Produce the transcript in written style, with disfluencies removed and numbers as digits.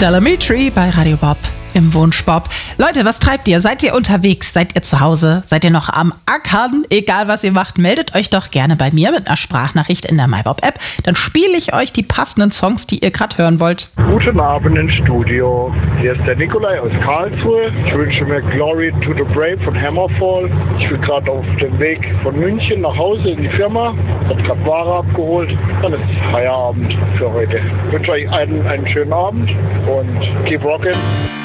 Delamitri bei Radio Bob im Wunschbob. Leute, was treibt ihr? Seid ihr unterwegs? Seid ihr zu Hause? Seid ihr noch am Ackern? Egal, was ihr macht, meldet euch doch gerne bei mir mit einer Sprachnachricht in der MyBob-App. Dann spiele ich euch die passenden Songs, die ihr gerade hören wollt. Guten Abend im Studio. Hier ist der Nikolai aus Karlsruhe. Ich wünsche mir Glory to the Brave von Hammerfall. Ich bin gerade auf dem Weg von München nach Hause in die Firma. Hab gerade Ware abgeholt. Dann ist Feierabend für heute. Ich wünsche euch einen schönen Abend und keep rockin'.